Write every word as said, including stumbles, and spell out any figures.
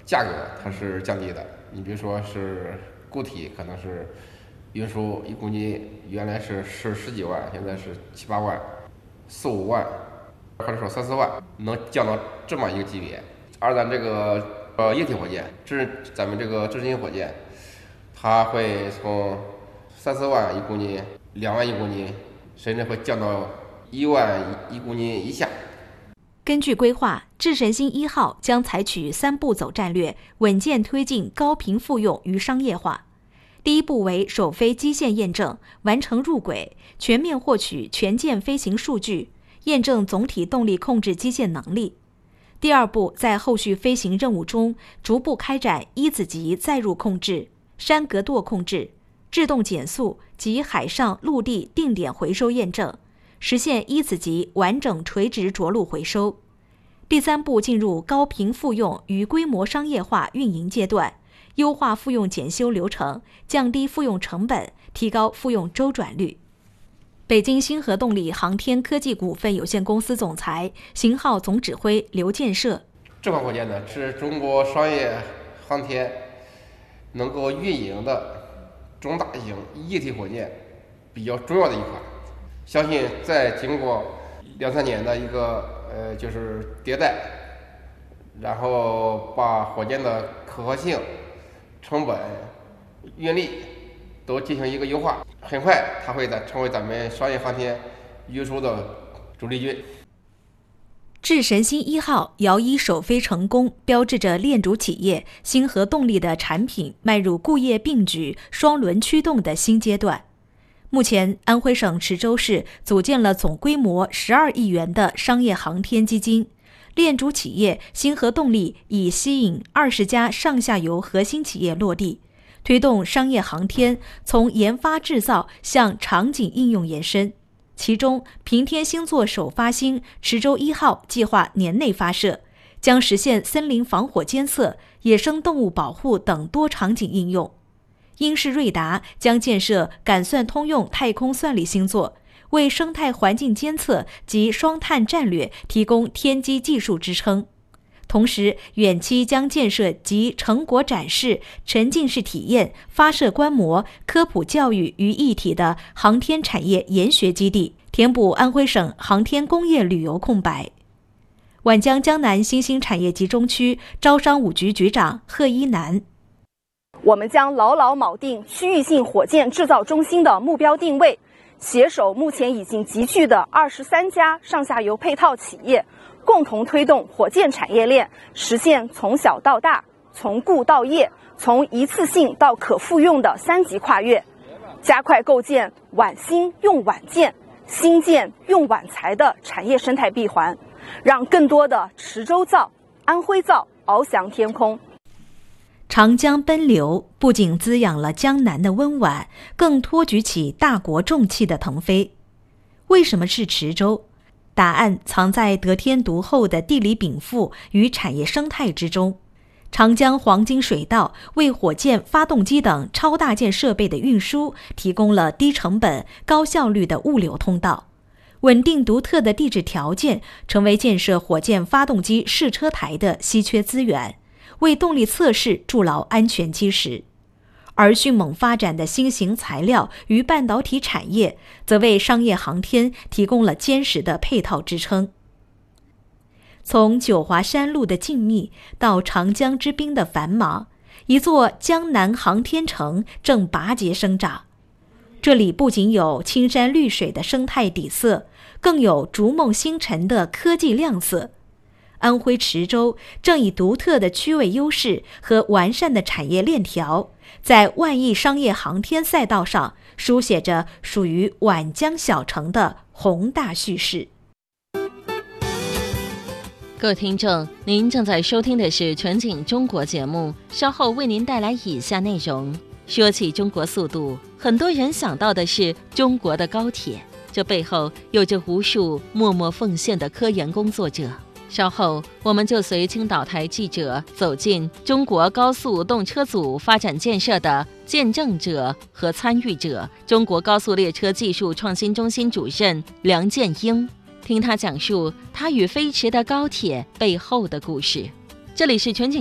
价格它是降低的。你比如说是固体，可能是运输一公斤原来是十十几万，现在是七八万、四五万，或者说三四万，能降到这么一个级别。而咱这个呃液体火箭，这咱们这个制氢火箭，它会从三四万一公斤、两万一公斤，甚至会降到一万一公斤以下。 根据规划，智神星一号将采取三步走战略，稳健推进高频复用与商业化。第一步为首飞基线验证，完成入轨，全面获取全舰飞行数据，验证总体动力控制基线能力。第二步，在后续飞行任务中，逐步开展一子级载入控制、山格舵控制、制动减速及海上陆地定点回收验证，实现一子级完整垂直着陆回收。第三步进入高频复用与规模商业化运营阶段，优化复用检修流程，降低复用成本，提高复用周转率。北京星河动力航天科技股份有限公司总裁、型号总指挥刘建设： 这款火箭呢，是中国商业航天能够运营的中大型液体火箭比较重要的一款。相信在经过两三年的一个呃就是迭代，然后把火箭的可靠性、成本、运力都进行一个优化，很快它会在成为咱们商业航天运输的主力军。 智神星一号遥一首飞成功，标志着链主企业星河动力的产品迈入固业并举、双轮驱动的新阶段。目前，安徽省池州市组建了总规模十二亿元的商业航天基金，链主企业星河动力已吸引二十家上下游核心企业落地，推动商业航天从研发制造向场景应用延伸。其中，平天星座首发星池州一号计划年内发射，将实现森林防火监测、野生动物保护等多场景应用。英仕瑞达将建设感算通用太空算力星座，为生态环境监测及双碳战略提供天基技术支撑。同时，远期将建设集成果展示、沉浸式体验、发射观摩、科普教育于一体的航天产业研学基地，填补安徽省航天工业旅游空白。皖江江南新兴产业集中区招商五局局长贺一楠： 我们将牢牢铆定区域性火箭制造中心的目标定位，携手目前已经集聚的二十三家上下游配套企业，共同推动火箭产业链实现从小到大、从固到业、从一次性到可复用的三级跨越，加快构建皖新用皖建、新建用皖材的产业生态闭环，让更多的池州造、安徽造翱翔天空。 长江奔流不仅滋养了江南的温婉，更托举起大国重器的腾飞。为什么是池州？答案藏在得天独厚的地理禀赋与产业生态之中。长江黄金水道为火箭发动机等超大件设备的运输提供了低成本、高效率的物流通道。稳定独特的地质条件成为建设火箭发动机试车台的稀缺资源，为动力测试筑牢安全基石。而迅猛发展的新型材料与半导体产业，则为商业航天提供了坚实的配套支撑。从九华山路的静谧到长江之滨的繁忙，一座江南航天城正拔节生长。这里不仅有青山绿水的生态底色，更有逐梦星辰的科技亮色。安徽池州正以独特的区位优势和完善的产业链条，在万亿商业航天赛道上书写着属于皖江小城的宏大叙事。 各位听众，您正在收听的是全景中国节目，稍后为您带来以下内容。说起中国速度，很多人想到的是中国的高铁，这背后有着无数默默奉献的科研工作者。稍后，我们就随青岛台记者走进中国高速动车组发展建设的见证者和参与者——中国高速列车技术创新中心主任梁建英，听他讲述他与飞驰的高铁背后的故事。这里是全景